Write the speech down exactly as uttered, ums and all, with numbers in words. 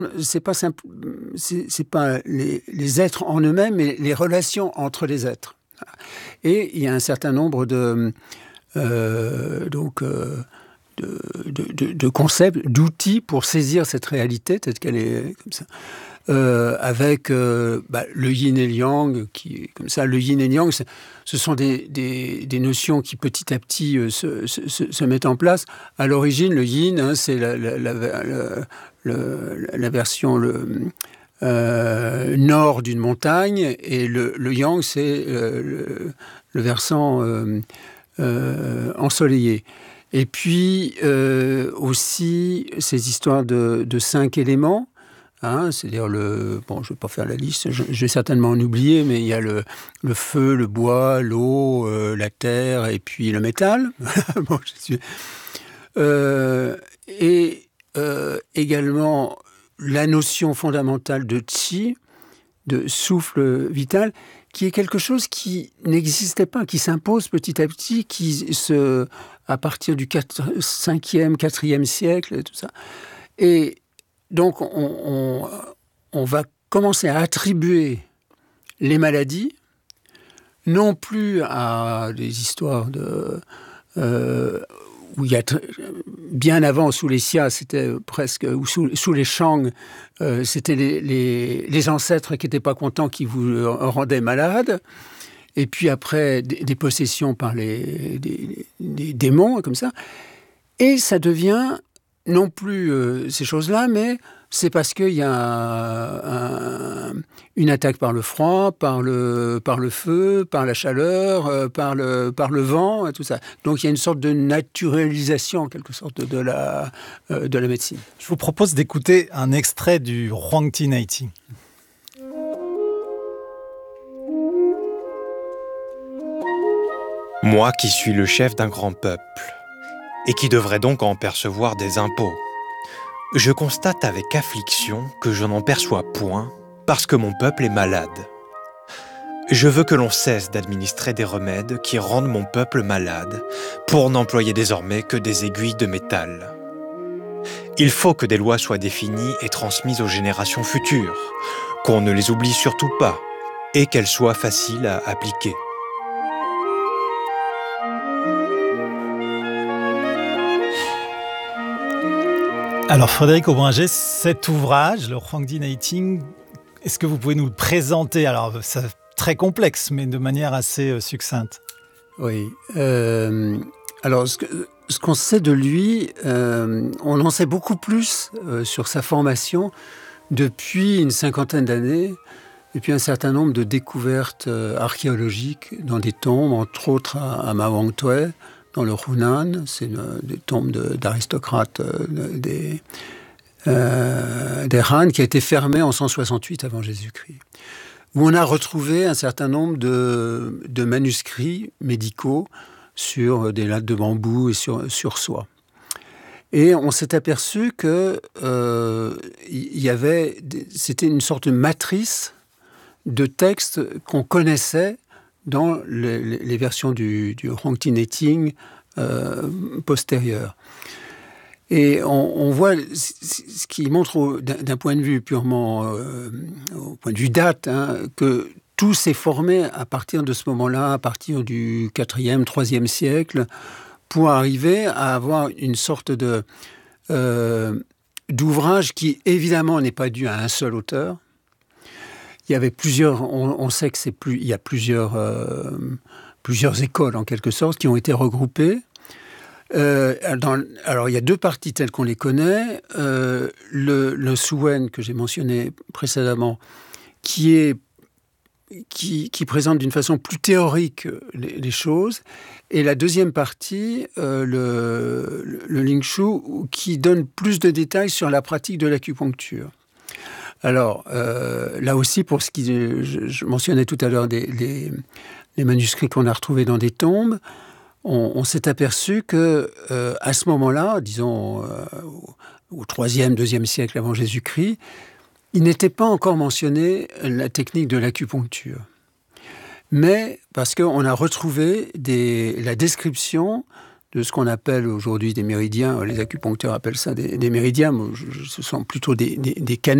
C'est pas simple, c'est, c'est pas les, les êtres en eux-mêmes, mais les relations entre les êtres. Et il y a un certain nombre de euh, donc euh, de, de, de, de concepts, d'outils pour saisir cette réalité telle qu'elle est comme ça. Euh, avec euh, bah, le yin et le yang, qui comme ça, le yin et le yang, ce sont des, des, des notions qui petit à petit euh, se, se, se mettent en place. À l'origine, le yin, hein, c'est la, la, la, la, la, la version le, euh, nord d'une montagne, et le, le yang, c'est euh, le, le versant euh, euh, ensoleillé. Et puis euh, aussi ces histoires de, de cinq éléments. Hein, c'est-à-dire le... Bon, je ne vais pas faire la liste, je, je vais certainement en oublier, mais il y a le, le feu, le bois, l'eau, euh, la terre et puis le métal. Bon, je suis... euh, et euh, également la notion fondamentale de qi, de souffle vital, qui est quelque chose qui n'existait pas, qui s'impose petit à petit, qui se... à partir du cinquième, quatrième siècle, et tout ça. Et donc, on, on, on va commencer à attribuer les maladies, non plus à des histoires de, euh, où il y a t- bien avant, sous les Xia, c'était presque, ou sous, sous les Shang, euh, c'était les, les, les ancêtres qui n'étaient pas contents, qui vous rendaient malade. Et puis après, des, des possessions par les des, des démons, comme ça. Et ça devient... non plus euh, ces choses-là, mais c'est parce qu'il y a un, une attaque par le froid, par le, par le feu, par la chaleur, euh, par, le, par le vent, et tout ça. Donc il y a une sorte de naturalisation, en quelque sorte, de, de, la, euh, de la médecine. Je vous propose d'écouter un extrait du Huangdi Neiti. Moi qui suis le chef d'un grand peuple, et qui devrait donc en percevoir des impôts. Je constate avec affliction que je n'en perçois point parce que mon peuple est malade. Je veux que l'on cesse d'administrer des remèdes qui rendent mon peuple malade pour n'employer désormais que des aiguilles de métal. Il faut que des lois soient définies et transmises aux générations futures, qu'on ne les oublie surtout pas et qu'elles soient faciles à appliquer. Alors Frédéric Aubringer, cet ouvrage, le Huangdi Neiti, est-ce que vous pouvez nous le présenter? Alors c'est très complexe, mais de manière assez succincte. Oui. Euh, alors ce, que, ce qu'on sait de lui, euh, on en sait beaucoup plus euh, sur sa formation depuis une cinquantaine d'années, et puis un certain nombre de découvertes euh, archéologiques dans des tombes, entre autres à, à Ma Wangtue, dans le Hunan, c'est une, des tombes de, d'aristocrates euh, des, euh, des Han, qui a été fermée en cent soixante-huit avant Jésus-Christ, où on a retrouvé un certain nombre de, de manuscrits médicaux sur des lattes de bambou et sur, sur soie. Et on s'est aperçu que euh, y avait, c'était une sorte de matrice de textes qu'on connaissait dans les, les versions du, du Huangdi Neiti euh, postérieures. Et on, on voit ce qui montre au, d'un, d'un point de vue purement, euh, au point de vue date, hein, que tout s'est formé à partir de ce moment-là, à partir du quatrième, troisième siècle, pour arriver à avoir une sorte de, euh, d'ouvrage qui, évidemment, n'est pas dû à un seul auteur. Il y avait plusieurs, on, on sait que c'est plus, il y a plusieurs, euh, plusieurs écoles en quelque sorte qui ont été regroupées. Euh, dans, alors il y a deux parties telles qu'on les connaît. Euh, le, le Suwen que j'ai mentionné précédemment, qui est qui, qui présente d'une façon plus théorique les, les choses, et la deuxième partie, euh, le, le, le Lingshu, qui donne plus de détails sur la pratique de l'acupuncture. Alors, euh, là aussi, pour ce qui... Je, je mentionnais tout à l'heure des, les, les manuscrits qu'on a retrouvés dans des tombes, on, on s'est aperçu que euh, à ce moment-là, disons euh, au, au troisième, deuxième siècle avant Jésus-Christ, il n'était pas encore mentionné la technique de l'acupuncture. Mais parce qu'on a retrouvé des, la description de ce qu'on appelle aujourd'hui des méridiens. Les acupuncteurs appellent ça des, des méridiens. Moi, je, ce sont plutôt des, des, des canaux